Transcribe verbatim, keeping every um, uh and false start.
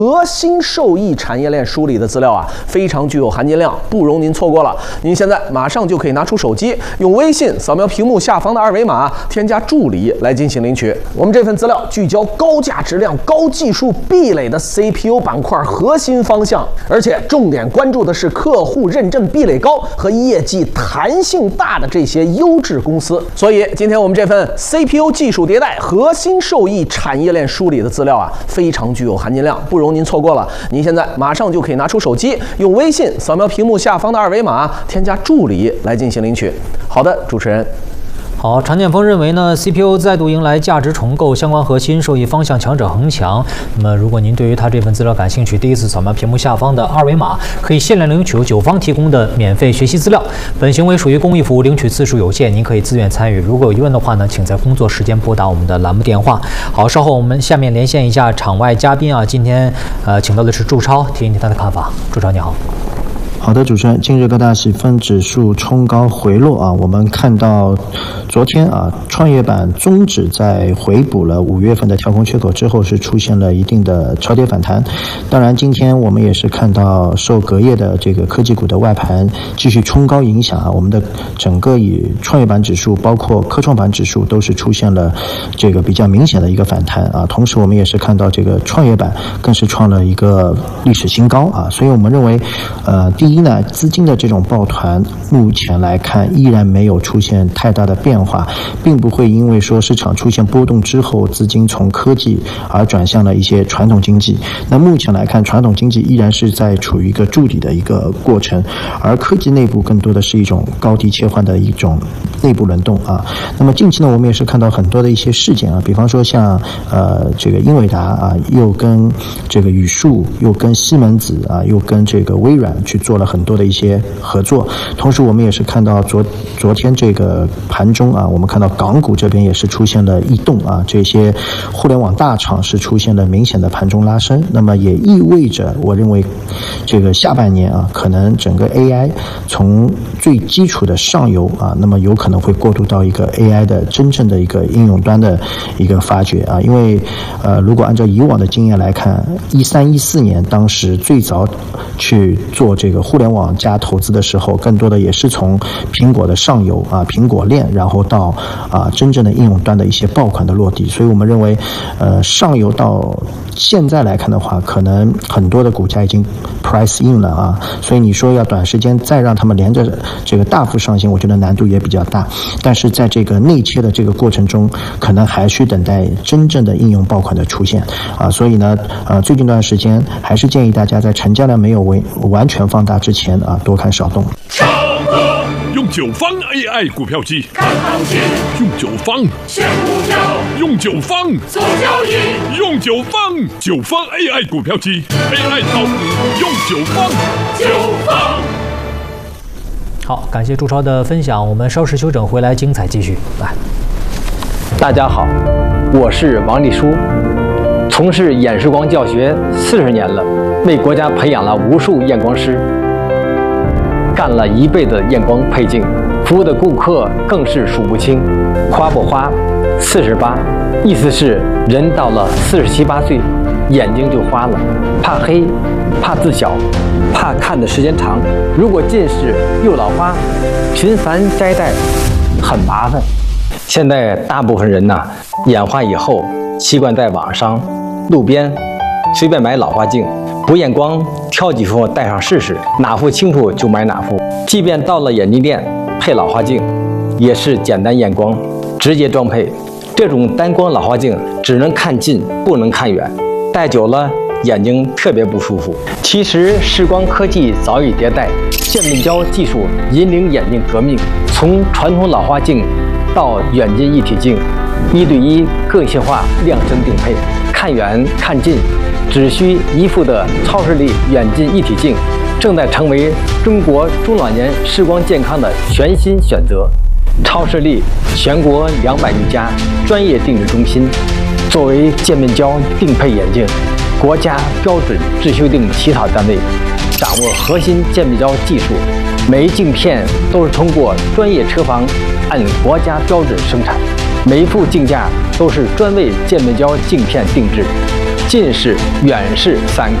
核心受益产业链梳理的资料啊，非常具有含金量，不容您错过了。您现在马上就可以拿出手机，用微信扫描屏幕下方的二维码，添加助理来进行领取。我们这份资料聚焦高价值量、高技术壁垒的 C P U 板块核心方向，而且重点关注的是客户认证壁垒高和业绩弹性大的这些优质公司。所以今天我们这份 C P U 技术迭代、核心受益产业链梳理的资料啊，非常具有含金量，不容您错过了。您现在马上就可以拿出手机，用微信扫描屏幕下方的二维码，添加助理来进行领取。好的，主持人。 好，常建峰认为呢 ，C P U 再度迎来价值重构，相关核心受益方向强者恒强。那么，如果您对于他这份资料感兴趣，第一次扫描屏幕下方的二维码，可以限量领取九方提供的免费学习资料。本行为属于公益服务，领取次数有限，您可以自愿参与。如果有疑问的话呢，请在工作时间拨打我们的栏目电话。好，稍后我们下面连线一下场外嘉宾啊，今天呃请到的是祝超，听一听他的看法。祝超你好。 好的，主持人，近日各大细分指数冲高回落啊，我们看到昨天啊，创业板综指在回补了五月份的跳空缺口之后，是出现了一定的超跌反弹。当然，今天我们也是看到受隔夜的这个科技股的外盘继续冲高影响啊，我们的整个以创业板指数包括科创板指数都是出现了这个比较明显的一个反弹啊。同时，我们也是看到这个创业板更是创了一个历史新高啊，所以我们认为，呃，第第一呢，资金的这种抱团，目前来看依然没有出现太大的变化，并不会因为说市场出现波动之后，资金从科技而转向了一些传统经济。那目前来看，传统经济依然是在处于一个筑底的一个过程，而科技内部更多的是一种高低切换的一种内部轮动啊。那么近期呢，我们也是看到很多的一些事件啊，比方说像呃这个英伟达啊，又跟这个宇树，又跟西门子啊，又跟这个微软去做了很多的一些合作。同时我们也是看到昨昨天这个盘中啊，我们看到港股这边也是出现了异动啊，这些互联网大厂是出现了明显的盘中拉升。那么也意味着我认为这个下半年啊，可能整个 A I 从最基础的上游啊，那么有可能会过渡到一个 A I 的真正的一个应用端的一个发掘啊。因为呃，如果按照以往的经验来看，一三一四年当时最早去做这个互联网加投资的时候，更多的也是从苹果的上游啊，苹果链，然后到啊真正的应用端的一些爆款的落地。所以我们认为，呃，上游到现在来看的话，可能很多的股价已经 price in 了啊。所以你说要短时间再让他们连着这个大幅上行，我觉得难度也比较大。但是在这个内切的这个过程中，可能还需等待真正的应用爆款的出现啊。所以呢，呃，最近一段时间还是建议大家在成交量没有为完全放大之前啊，多看少动。 用九方 A I 股票机看行情， 用九方选股票， 用九方做交易， 用九方九方 A I 股票机 A I 炒股用九方九方。 好，感谢祝超的分享，我们稍事休整，回来精彩继续。来， 大家好，我是王立书，从事演示光教学四十年了，为国家培养了无数验光师。干了一辈子验光配镜，服务的顾客更是数不清。花不花，四十八，意思是人到了四十七八岁，眼睛就花了，怕黑，怕字小，怕看的时间长。如果近视又老花，频繁摘戴很麻烦。现在大部分人呐，眼花以后习惯在网上、路边随便买老花镜。不验光，挑几副戴上试试，哪副清楚就买哪副。即便到了眼镜店配老花镜，也是简单验光，直接装配。这种单光老花镜只能看近，不能看远，戴久了眼睛特别不舒服。其实视光科技早已迭代，渐变焦技术引领眼镜革命，从传统老花镜到远近一体镜，一对一个性化量身定配，看远看近只需一副的超视力远近一体镜，正在成为中国中老年视光健康的全新选择。超视力全国两百余家专业定制中心，作为渐变焦定配眼镜国家标准制修订起草单位，掌握核心渐变焦技术，每一镜片都是通过专业车房按国家标准生产，每一副镜架都是专为渐变焦镜片定制。 近视、远视、散